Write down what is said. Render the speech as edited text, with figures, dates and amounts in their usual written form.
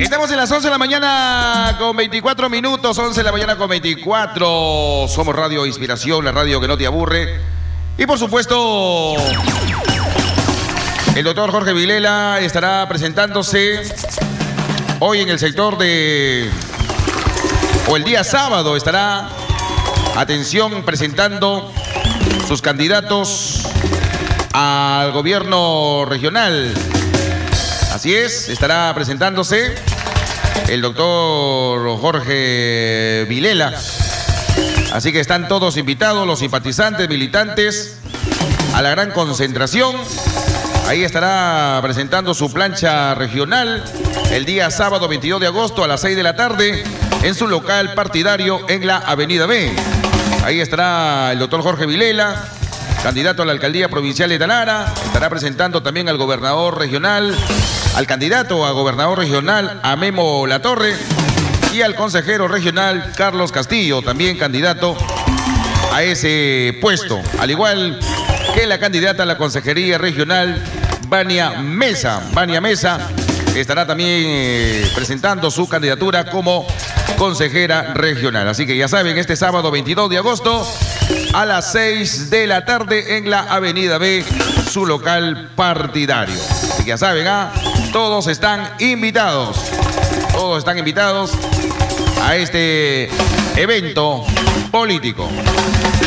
Estamos en las 11 de la mañana con 24 minutos, 11 de la mañana con 24. Somos Radio Inspiración, la radio que no te aburre. Y por supuesto, el doctor Jorge Vilela estará presentándose hoy en el sector de... o el día sábado estará, atención, presentando sus candidatos al gobierno regional. Así es, estará presentándose el doctor Jorge Vilela. Así que están todos invitados, los simpatizantes, militantes, a la gran concentración. Ahí estará presentando su plancha regional el día sábado 22 de agosto a las 6 de la tarde en su local partidario en la Avenida B. Ahí estará el doctor Jorge Vilela, candidato a la alcaldía provincial de Talara. Estará presentando también al gobernador regional, al candidato a gobernador regional, a Memo Latorre, y al consejero regional, Carlos Castillo, también candidato a ese puesto, al igual que la candidata a la consejería regional, Vania Mesa. Vania Mesa estará también presentando su candidatura como consejera regional. Así que ya saben, este sábado 22 de agosto a las 6 de la tarde en la Avenida B, su local partidario. Así que ya saben, todos están invitados. Todos están invitados a este evento político.